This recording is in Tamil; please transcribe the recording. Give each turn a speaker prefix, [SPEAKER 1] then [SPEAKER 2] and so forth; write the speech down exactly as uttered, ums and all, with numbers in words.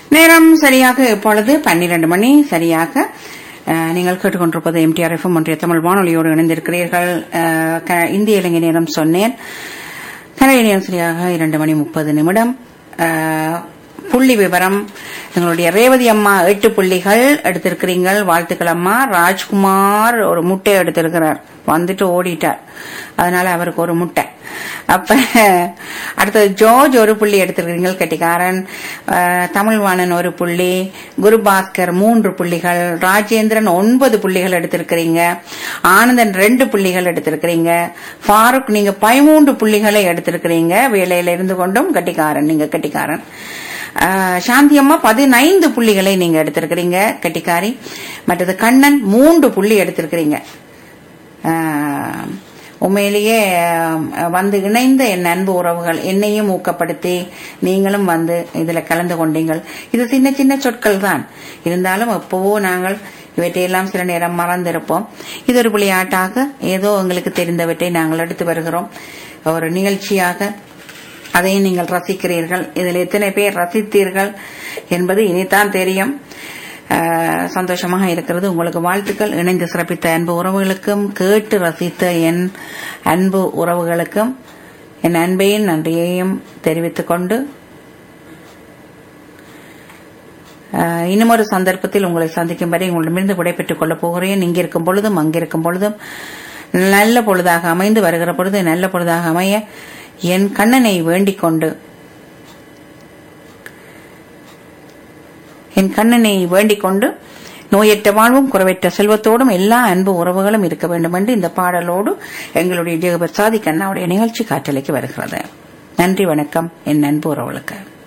[SPEAKER 1] நேரம் சரியாக இப்பொழுது பன்னிரண்டு மணி சரியாக. நீங்கள் கேட்டுக்கொண்டிருப்பது எம்டிஆர் எஃப்எம் ஒன்றிய தமிழ் வானொலியோடு இணைந்திருக்கிறீர்கள். இந்திய இலங்கை நேரம் சொன்னேன். கனடிய நேரம் சரியாக இரண்டு மணி முப்பது நிமிடம். புள்ளி விவரம், எங்களுடைய ரேவதி அம்மா எட்டு புள்ளிகள் எடுத்திருக்கிறீர்கள், வாழ்த்துக்கள் அம்மா. ராஜ்குமார் ஒரு முட்டை எடுத்திருக்கிறார், வந்துட்டு ஓடிட்டார், அதனால அவருக்கு ஒரு முட்டை. அப்ப அடுத்தது ஜோர்ஜ் ஒரு புள்ளி எடுத்திருக்கிறீர்கள், கெட்டிக்காரன். தமிழ்வாணன் ஒரு புள்ளி, குருபாஸ்கர் மூன்று புள்ளிகள், ராஜேந்திரன் ஒன்பது புள்ளிகள் எடுத்திருக்கிறீங்க, ஆனந்தன் ரெண்டு புள்ளிகள் எடுத்திருக்கிறீங்க, ஃபாரூக் நீங்க பதிமூன்று புள்ளிகளை எடுத்திருக்கிறீங்க, வேலையில இருந்து கொண்டும் கெட்டிக்காரன், நீங்க கெட்டிக்காரன். சாந்தி அம்மா பதினைந்து புள்ளிகளை நீங்க எடுத்திருக்கிறீங்க, கெட்டிக்காரி. மற்றது கண்ணன் மூன்று புள்ளி எடுத்திருக்கிறீங்க. உண்மையிலேயே வந்து இணைந்த என் அன்பு உறவுகள், என்னையும் ஊக்கப்படுத்தி நீங்களும் வந்து இதுல கலந்து கொண்டீங்கள். இது சின்ன சின்ன சொற்கள் தான் இருந்தாலும் எப்பவோ நாங்கள் இவற்றையெல்லாம் சில நேரம் மறந்திருப்போம். இது ஒரு விளையாட்டாக ஏதோ எங்களுக்கு தெரிந்தவற்றை நாங்கள் எடுத்து வருகிறோம், ஒரு நிகழ்ச்சியாக. அதையும் நீங்கள் ரசிக்கிறீர்கள். இதில் எத்தனை பேர் ரசித்தீர்கள் என்பது இனித்தான் தெரியும். சந்தோஷமாக இருக்கிறது. உங்களுக்கு வாழ்த்துக்கள். இணைந்து சிறப்பித்த அன்பு உறவுகளுக்கும் கேட்டு ரசித்த என் அன்பு உறவுகளுக்கும் என் அன்பையும் நன்றியையும் தெரிவித்துக் கொண்டு இன்னும் ஒரு சந்தர்ப்பத்தில் உங்களை சந்திக்கும் வரை உங்களிடமிருந்து விடைபெற்றுக் கொள்ளப் போகிறேன். இங்கிருக்கும் பொழுதும் அங்கிருக்கும் பொழுதும் நல்ல பொழுதாக அமைந்து வருகிற பொழுது நல்ல பொழுதாக அமைய என் கண்ணனை வேண்டிக் கொண்டு என் கண்ணனை வேண்டிக் கொண்டு நோயற்ற வாழ்வும் குறைவற்ற செல்வத்தோடும் எல்லா அன்பு உறவுகளும் இருக்க வேண்டும் என்று இந்த பாடலோடு எங்களுடைய ஜெகபர் சாதி கண்ணாவுடைய நிகழ்ச்சி காற்றலைக்கு வருகிறது. நன்றி, வணக்கம் என் அன்பு உறவுகளுக்கு.